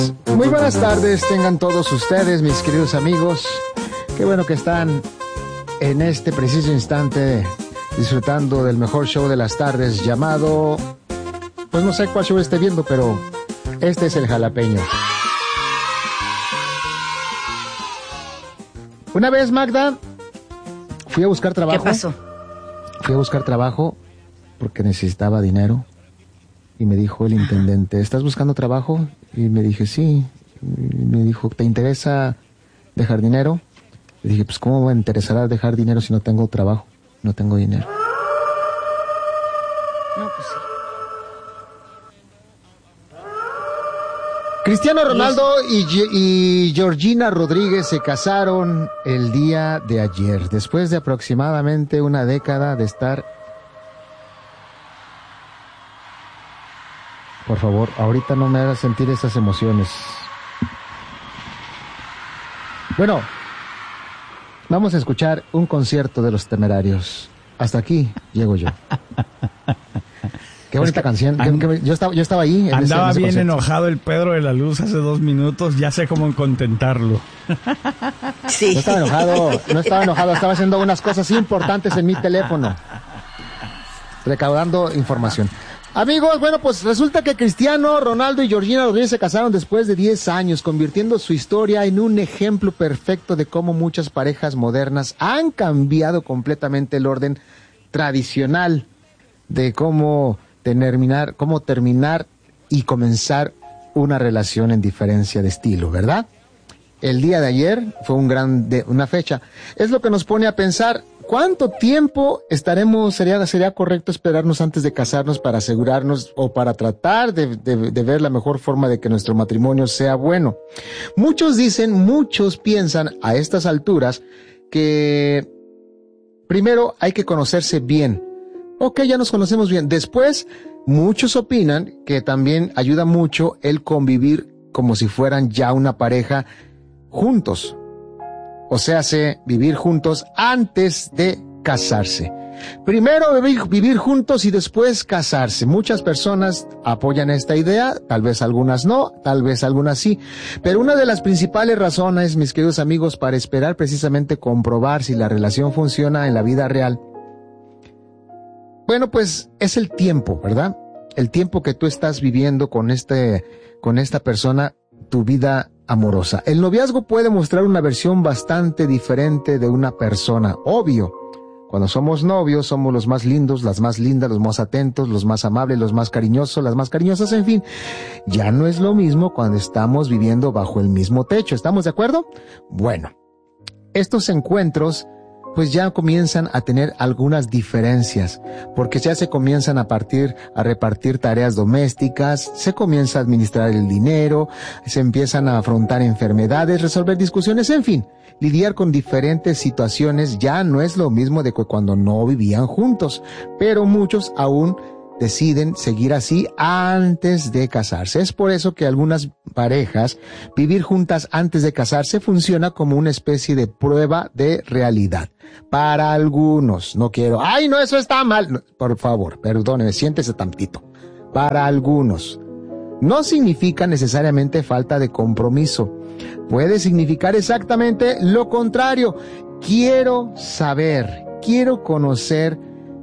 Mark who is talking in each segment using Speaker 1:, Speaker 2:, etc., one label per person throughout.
Speaker 1: Muy buenas tardes, tengan todos ustedes, mis queridos amigos. Qué bueno que están en este preciso instante disfrutando del mejor show de las tardes llamado... Pues no sé cuál show esté viendo, pero este es el Jalapeño. Una vez, Magda, fui a buscar trabajo.
Speaker 2: ¿Qué pasó?
Speaker 1: Fui a buscar trabajo porque necesitaba dinero. Y me dijo el intendente, ¿estás buscando trabajo? Y me dije, sí. Y me dijo, ¿te interesa dejar dinero? Y dije, pues ¿cómo me interesará dejar dinero si no tengo trabajo? No tengo dinero.
Speaker 2: No, pues sí.
Speaker 1: Cristiano Ronaldo y Georgina Rodríguez se casaron el día de ayer, después de aproximadamente una década de estar... Por favor, ahorita no me hagas sentir esas emociones. Bueno, vamos a escuchar un concierto de Los Temerarios. Hasta aquí llego yo. Qué bonita canción. Yo estaba ahí.
Speaker 3: Andaba
Speaker 1: en ese
Speaker 3: bien
Speaker 1: concierto.
Speaker 3: Enojado el Pedro de la Luz hace 2 minutos. Ya sé cómo contentarlo.
Speaker 2: Sí.
Speaker 1: No estaba enojado. Estaba haciendo unas cosas importantes en mi teléfono. Recaudando información. Amigos, bueno, pues resulta que Cristiano Ronaldo y Georgina Rodríguez se casaron después de 10 años, convirtiendo su historia en un ejemplo perfecto de cómo muchas parejas modernas han cambiado completamente el orden tradicional de cómo terminar y comenzar una relación en diferencia de estilo, ¿verdad? El día de ayer fue una fecha. Es lo que nos pone a pensar, ¿cuánto tiempo sería correcto esperarnos antes de casarnos para asegurarnos o para tratar de ver la mejor forma de que nuestro matrimonio sea bueno? Muchos piensan a estas alturas que primero hay que conocerse bien. Ok, ya nos conocemos bien. Después, muchos opinan que también ayuda mucho el convivir como si fueran ya una pareja juntos. O sea, vivir juntos antes de casarse. Primero vivir juntos y después casarse. Muchas personas apoyan esta idea, tal vez algunas no, tal vez algunas sí. Pero una de las principales razones, mis queridos amigos, para esperar precisamente comprobar si la relación funciona en la vida real, bueno, pues es el tiempo, ¿verdad? El tiempo que tú estás viviendo con esta persona, tu vida amorosa. El noviazgo puede mostrar una versión bastante diferente de una persona, obvio. Cuando somos novios somos los más lindos, las más lindas, los más atentos, los más amables, los más cariñosos, las más cariñosas, en fin. Ya no es lo mismo cuando estamos viviendo bajo el mismo techo, ¿estamos de acuerdo? Bueno, estos encuentros pues ya comienzan a tener algunas diferencias, porque ya se comienzan a repartir tareas domésticas, se comienza a administrar el dinero, se empiezan a afrontar enfermedades, resolver discusiones, en fin, lidiar con diferentes situaciones ya no es lo mismo de que cuando no vivían juntos, pero muchos aún deciden seguir así antes de casarse. Es por eso que algunas parejas, vivir juntas antes de casarse funciona como una especie de prueba de realidad. Para algunos, ¡ay, no, eso está mal! No, por favor, perdóneme, siéntese tantito. Para algunos, no significa necesariamente falta de compromiso. Puede significar exactamente lo contrario. Quiero saber, quiero conocer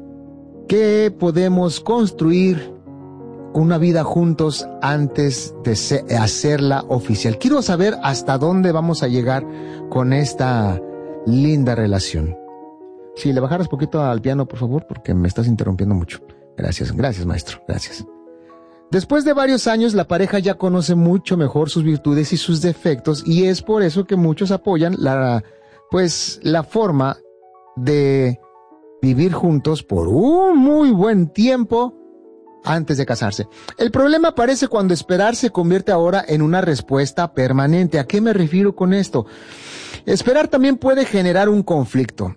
Speaker 1: ¿qué podemos construir una vida juntos antes de hacerla oficial? Quiero saber hasta dónde vamos a llegar con esta linda relación. Si le bajaras poquito al piano, por favor, porque me estás interrumpiendo mucho. Gracias, maestro, gracias. Después de varios años, la pareja ya conoce mucho mejor sus virtudes y sus defectos, y es por eso que muchos apoyan la forma de vivir juntos por un muy buen tiempo antes de casarse. El problema aparece cuando esperar se convierte ahora en una respuesta permanente. ¿A qué me refiero con esto? Esperar también puede generar un conflicto.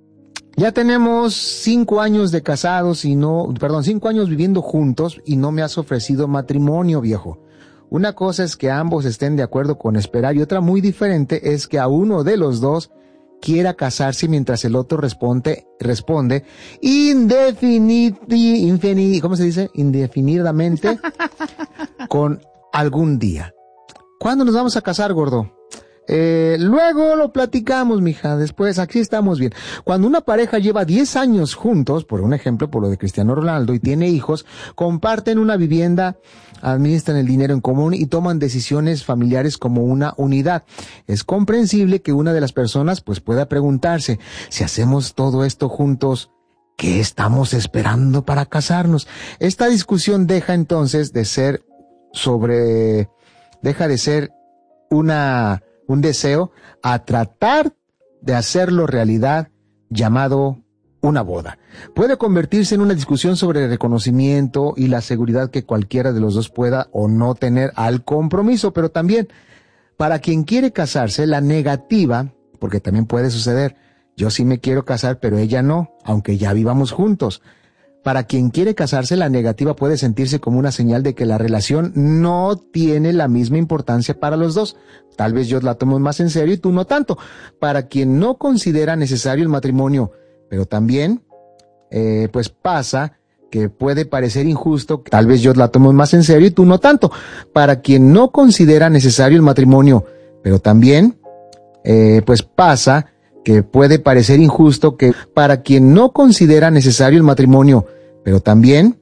Speaker 1: Ya tenemos 5 años de casados 5 años viviendo juntos y no me has ofrecido matrimonio, viejo. Una cosa es que ambos estén de acuerdo con esperar y otra muy diferente es que a uno de los dos quiera casarse mientras el otro responde indefinidamente con algún día. ¿Cuándo nos vamos a casar, gordo? Luego lo platicamos, mija, después, aquí estamos bien. Cuando una pareja lleva 10 años juntos, por un ejemplo, por lo de Cristiano Ronaldo, y tiene hijos, comparten una vivienda, administran el dinero en común y toman decisiones familiares como una unidad. Es comprensible que una de las personas pues pueda preguntarse, si hacemos todo esto juntos, ¿qué estamos esperando para casarnos? Esta discusión deja entonces de ser un deseo a tratar de hacerlo realidad, llamado una boda. Puede convertirse en una discusión sobre el reconocimiento y la seguridad que cualquiera de los dos pueda o no tener al compromiso, pero también para quien quiere casarse, la negativa, porque también puede suceder, yo sí me quiero casar, pero ella no, aunque ya vivamos juntos. Para quien quiere casarse, la negativa puede sentirse como una señal de que la relación no tiene la misma importancia para los dos. Tal vez yo la tomo más en serio y tú no tanto. Para quien no considera necesario el matrimonio, pero también, pues pasa que puede parecer injusto. Tal vez yo la tomo más en serio y tú no tanto. Para quien no considera necesario el matrimonio, pero también, pues pasa que puede parecer injusto que para quien no considera necesario el matrimonio, pero también,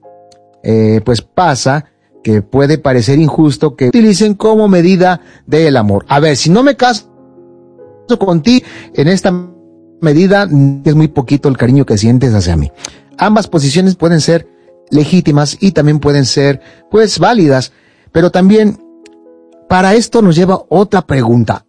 Speaker 1: pues pasa que puede parecer injusto que utilicen como medida del amor. A ver, si no me caso contigo en esta medida, es muy poquito el cariño que sientes hacia mí. Ambas posiciones pueden ser legítimas y también pueden ser, pues, válidas, pero también para esto nos lleva otra pregunta.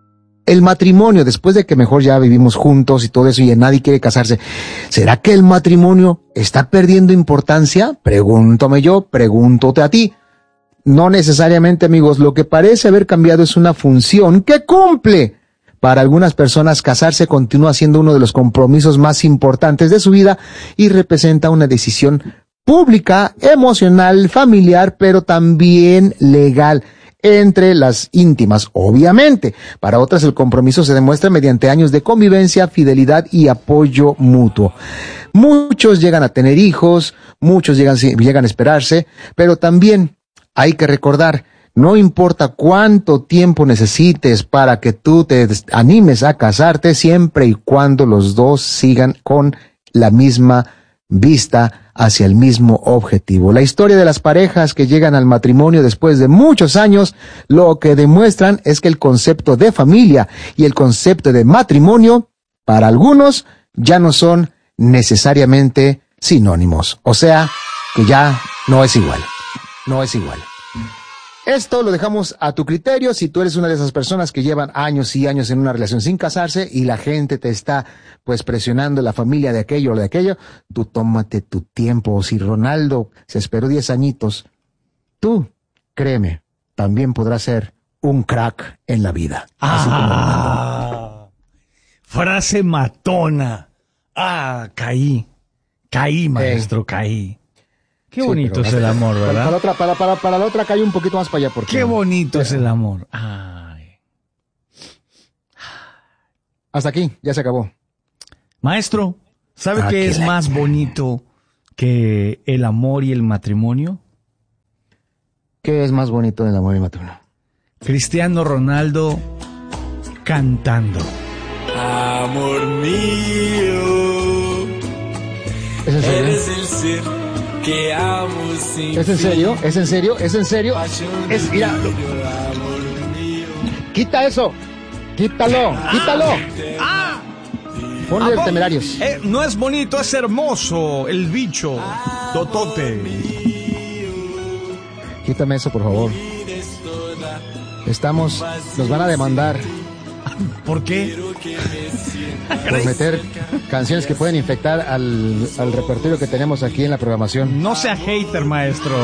Speaker 1: El matrimonio, después de que mejor ya vivimos juntos y todo eso y nadie quiere casarse, ¿será que el matrimonio está perdiendo importancia? Pregúntame yo, pregúntate a ti. No necesariamente, amigos, lo que parece haber cambiado es una función que cumple. Para algunas personas, casarse continúa siendo uno de los compromisos más importantes de su vida y representa una decisión pública, emocional, familiar, pero también legal. Entre las íntimas, obviamente. Para otras el compromiso se demuestra mediante años de convivencia, fidelidad y apoyo mutuo. Muchos llegan a tener hijos, muchos llegan a esperarse, pero también hay que recordar, no importa cuánto tiempo necesites para que tú te animes a casarte, siempre y cuando los dos sigan con la misma vista hacia el mismo objetivo. La historia de las parejas que llegan al matrimonio después de muchos años, lo que demuestran es que el concepto de familia y el concepto de matrimonio, para algunos, ya no son necesariamente sinónimos. O sea, que ya no es igual. No es igual. Esto lo dejamos a tu criterio. Si tú eres una de esas personas que llevan años y años en una relación sin casarse y la gente te está pues presionando, la familia de aquello o de aquello, tú tómate tu tiempo. Si Ronaldo se esperó 10 añitos, tú, créeme, también podrás ser un crack en la vida.
Speaker 3: Frase matona. Caí, maestro, caí. Qué bonito es el amor, ¿verdad?
Speaker 1: Para la otra cae un poquito más para allá. Porque,
Speaker 3: qué bonito es el amor. Ay.
Speaker 1: Hasta aquí, ya se acabó.
Speaker 3: Maestro, ¿sabe qué es más bonito que el amor y el matrimonio?
Speaker 1: ¿Qué es más bonito del amor y el matrimonio?
Speaker 3: Cristiano Ronaldo cantando.
Speaker 2: Amor mío,
Speaker 1: ¿Es en serio?
Speaker 2: eres el ser que amo sin
Speaker 1: ¿Es en serio? ¿Es en serio? ¿Es en serio? Mira, quita eso. Quítalo. Ponle Temerarios.
Speaker 3: No es bonito, es hermoso. El bicho. Totote.
Speaker 1: Quítame eso, por favor. Nos van a demandar.
Speaker 3: ¿Por qué?
Speaker 1: Por meter canciones que pueden infectar al repertorio que tenemos aquí en la programación.
Speaker 3: No sea hater, maestro.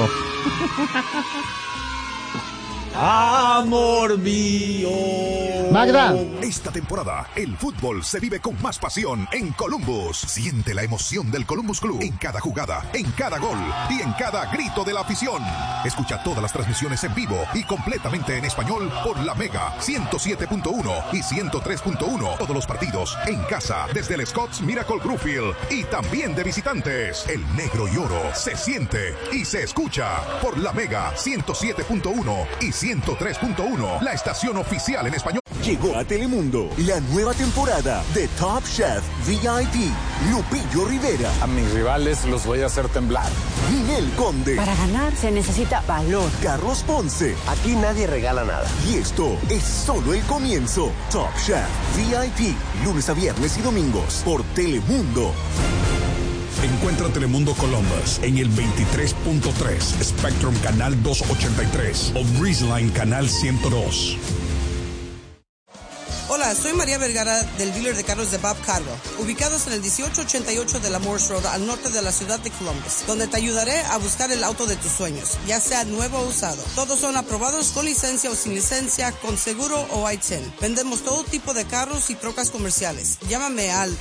Speaker 2: amor mío.
Speaker 1: Magda,
Speaker 4: Esta temporada, el fútbol se vive con más pasión en Columbus. Siente la emoción del Columbus Club en cada jugada, en cada gol y en cada grito de la afición. Escucha todas las transmisiones en vivo y completamente en español por La Mega 107.1 y 103.1. Todos los partidos en casa desde el Scott's Miracle Grove y también de visitantes. El negro y oro se siente y se escucha por La Mega 107.1 y 103.1, la estación oficial en español.
Speaker 5: Llegó a Telemundo la nueva temporada de Top Chef VIP. Lupillo Rivera.
Speaker 6: A mis rivales los voy a hacer temblar.
Speaker 5: Ninel Conde.
Speaker 7: Para ganar se necesita valor.
Speaker 5: Carlos Ponce.
Speaker 8: Aquí nadie regala nada.
Speaker 5: Y esto es solo el comienzo. Top Chef VIP. Lunes a viernes y domingos por Telemundo.
Speaker 4: Encuentra Telemundo Columbus en el 23.3, Spectrum Canal 283 o Breezeline Canal 102.
Speaker 9: Hola, soy María Vergara del dealer de carros de Bob Cargo, ubicados en el 1888 de la Morse Road al norte de la ciudad de Columbus, donde te ayudaré a buscar el auto de tus sueños, ya sea nuevo o usado. Todos son aprobados con licencia o sin licencia, con seguro o I-10. Vendemos todo tipo de carros y trocas comerciales. Llámame al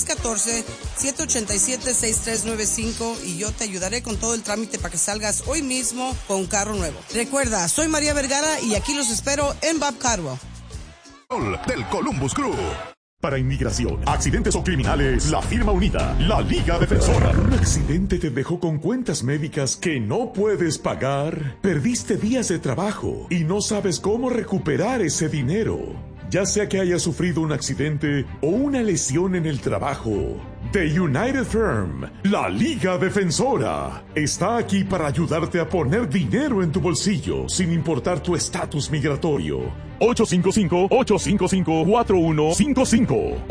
Speaker 9: 614-787-6395 y yo te ayudaré con todo el trámite para que salgas hoy mismo con un carro nuevo. Recuerda, soy María Vergara y aquí los espero en Bob Cargo.
Speaker 4: Del Columbus Crew.
Speaker 10: Para inmigración, accidentes o criminales, la firma unida, la Liga Defensora. ¿Un accidente te dejó con cuentas médicas que no puedes pagar? ¿Perdiste días de trabajo y no sabes cómo recuperar ese dinero? Ya sea que hayas sufrido un accidente o una lesión en el trabajo, The United Firm, la Liga Defensora, está aquí para ayudarte a poner dinero en tu bolsillo sin importar tu estatus migratorio. 855-855-4155.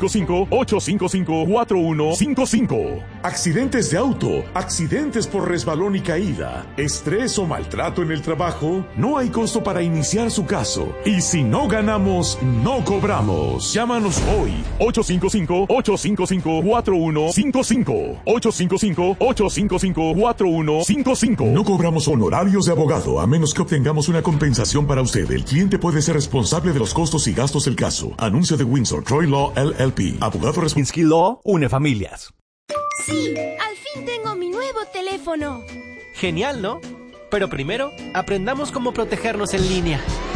Speaker 10: 855-855-4155. Accidentes de auto, accidentes por resbalón y caída, estrés o maltrato en el trabajo, no hay costo para iniciar su caso. Y si no ganamos, no cobramos. Llámanos hoy. 855-855-4155. 855-855-4155. No cobramos honorarios de abogado a menos que obtengamos una compensación para usted. El cliente puede ser responsable de los costos y gastos del caso. Anuncio de Windsor, Troy Law, LLP. Abogado
Speaker 11: Responsable. Law une familias.
Speaker 12: Sí, al fin tengo mi nuevo teléfono.
Speaker 13: Genial, ¿no? Pero primero, aprendamos cómo protegernos en línea.